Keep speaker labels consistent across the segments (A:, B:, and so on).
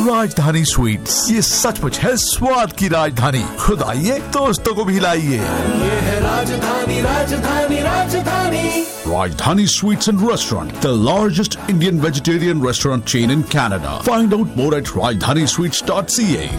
A: राजधानी स्वीट्स, ये सचमुच है स्वाद की राजधानी। खुद आइए, दोस्तों को भी लाइए।
B: ये है राजधानी, राजधानी, राजधानी।
A: Rajdhani Sweets and Restaurant, the largest Indian vegetarian restaurant chain in Canada. Find out more at rajdhanisweets.ca.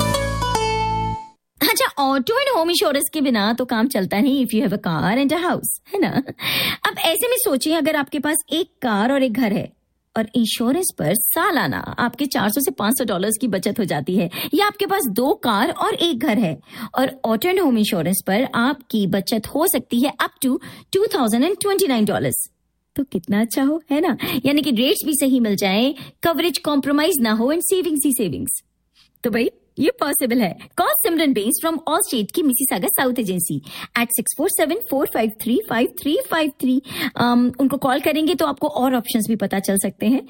C: अच्छा, ऑटो एंड होम इंश्योरेंस के बिना तो काम चलता नहीं if you have a car and a house, है ना। अब ऐसे में सोचिए, अगर आपके पास एक कार और एक घर है और इंश्योरेंस पर सालाना आपके $400 से $500 की बचत हो जाती है, या आपके पास 2 कार और एक घर है और ऑटो एंड होम इंश्योरेंस पर आपकी बचत हो सकती है अप टू $2,029, तो कितना अच्छा हो, है ना। यानी कि रेट्स भी सही मिल जाए, कवरेज कॉम्प्रोमाइज ना हो एंड सेविंग्स ही सेविंग्स। तो भाई ये पॉसिबल है। Call Simran base from all state की मिसिसागा साउथ एजेंसी एट 647-453-5353। उनको कॉल करेंगे तो आपको और ऑप्शंस भी पता चल सकते हैं।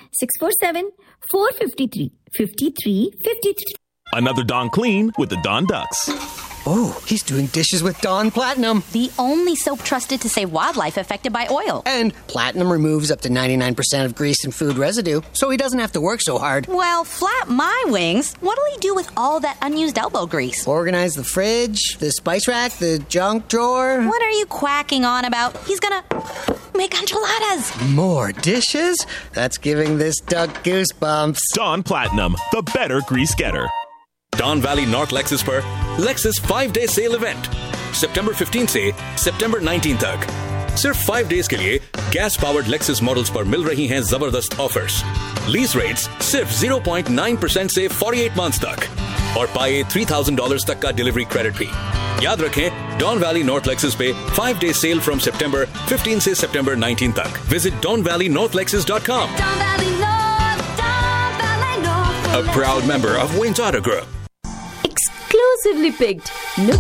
C: 647-453-5353।
D: Another Dawn Clean with the Dawn Ducks.
E: Oh, he's doing dishes with Dawn Platinum.
F: The only soap trusted to save wildlife affected by oil.
E: And Platinum removes up to 99% of grease and food residue, so he doesn't have to work so hard.
F: Well, flap my wings. What'll he do with all that unused elbow grease?
E: Organize the fridge, the spice rack, the junk drawer.
F: What are you quacking on about? He's gonna make enchiladas.
E: More dishes? That's giving this duck goosebumps.
D: Dawn Platinum, the better grease getter.
G: Don Valley North Lexus पर Lexus 5-day cell event सितंबर 15 से सितंबर 19 तक। सिर्फ 5 days के लिए gas powered Lexus models पर मिल रही हैं जबरदस्त ऑफर्स। लीज रेट्स सिर्फ 0.9% से 48 मंथ्स तक और पाए $3,000 तक का डिलीवरी क्रेडिट भी। याद रखें, डॉन वैली नॉर्थ लेक्सस पे 5-day सेल फ्रॉम सितंबर 15 से सितंबर 19 तक। Visit donvalleynorthlexus.com. A proud member of Waynes Auto Group.
C: Exclusively picked.